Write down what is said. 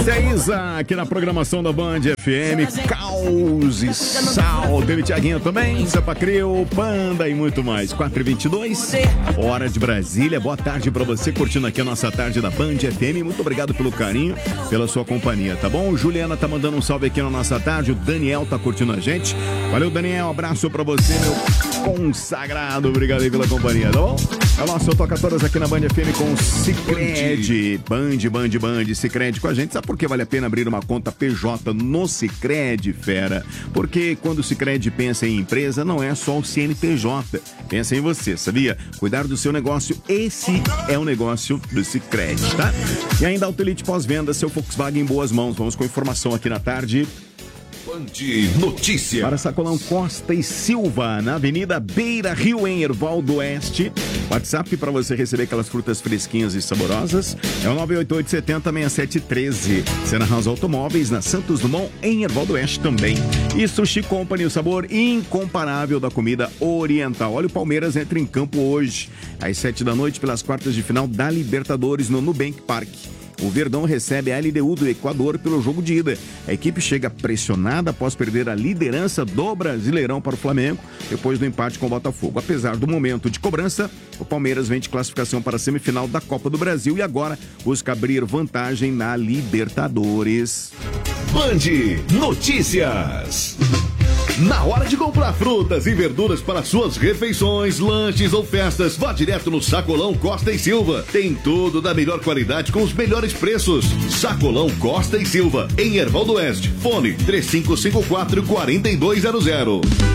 Essa é a Isa, aqui na programação da Band FM. Caos e Sal. Teve Thiaguinho também, Sampa Crio, Panda e muito mais. 4h22, hora de Brasília. Boa tarde pra você, curtindo aqui a nossa tarde da Band FM. Muito obrigado pelo carinho, pela sua companhia, tá bom? Juliana tá mandando um salve aqui na nossa tarde. O Daniel tá curtindo a gente. Valeu, Daniel. Abraço pra você, meu consagrado. Obrigado aí pela companhia, tá bom? É o nosso Toca Todas aqui na Band FM com o Sicredi. Band, Sicredi com a gente. Sabe por que vale a pena abrir uma conta PJ no Sicredi, fera? Porque quando o Sicredi pensa em empresa, não é só o CNPJ. Pensa em você, sabia? Cuidar do seu negócio, esse é o negócio do Sicredi, tá? E ainda Autelite pós-venda, seu Volkswagen em boas mãos. Vamos com informação aqui na tarde. Band Notícia. Para Sacolão Costa e Silva, na Avenida Beira Rio, em Erval do Oeste. WhatsApp para você receber aquelas frutas fresquinhas e saborosas é o 988-70-6713. Sena House Automóveis, na Santos Dumont, em Erval do Oeste também. E Sushi Company, o sabor incomparável da comida oriental. Olha, o Palmeiras entra em campo hoje, às 7 da noite, pelas quartas de final da Libertadores, no Nubank Park. O Verdão recebe a LDU do Equador pelo jogo de ida. A equipe chega pressionada após perder a liderança do Brasileirão para o Flamengo, depois do empate com o Botafogo. Apesar do momento de cobrança, o Palmeiras vem de classificação para a semifinal da Copa do Brasil e agora busca abrir vantagem na Libertadores. Band Notícias. Na hora de comprar frutas e verduras para suas refeições, lanches ou festas, vá direto no Sacolão Costa e Silva. Tem tudo da melhor qualidade com os melhores preços. Sacolão Costa e Silva, em Erval do Oeste. Fone 3554-4200.